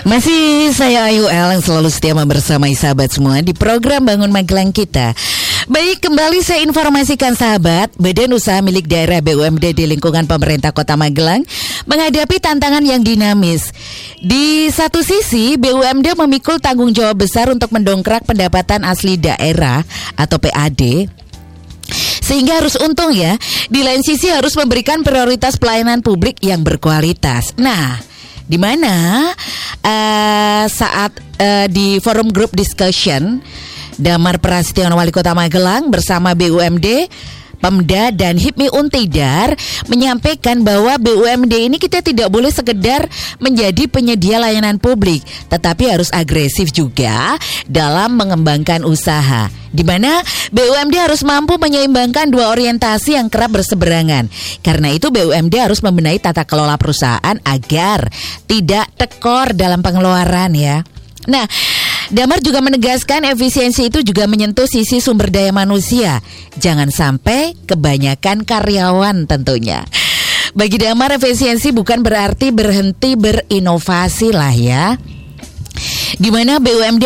Masih saya Ayu El yang selalu setia membersamai sahabat semua di program Bangun Magelang kita. Baik, kembali saya informasikan sahabat, Badan Usaha Milik Daerah BUMD di lingkungan pemerintah Kota Magelang menghadapi tantangan yang dinamis. Di satu sisi, BUMD memikul tanggung jawab besar untuk mendongkrak pendapatan asli daerah atau PAD, sehingga harus untung ya. Di lain sisi harus memberikan prioritas pelayanan publik yang berkualitas. Nah, di mana saat di forum group discussion, Damar Prasetyo Wali Kota Magelang bersama BUMD, Pemda dan HIPMI Untidar menyampaikan bahwa BUMD ini kita tidak boleh sekedar menjadi penyedia layanan publik, tetapi harus agresif juga dalam mengembangkan usaha, di mana BUMD harus mampu menyeimbangkan dua orientasi yang kerap berseberangan. Karena itu BUMD harus membenahi tata kelola perusahaan agar tidak tekor dalam pengeluaran ya. Nah, Damar juga menegaskan efisiensi itu juga menyentuh sisi sumber daya manusia. Jangan sampai kebanyakan karyawan tentunya. Bagi Damar, efisiensi bukan berarti berhenti berinovasi lah ya. Di mana BUMD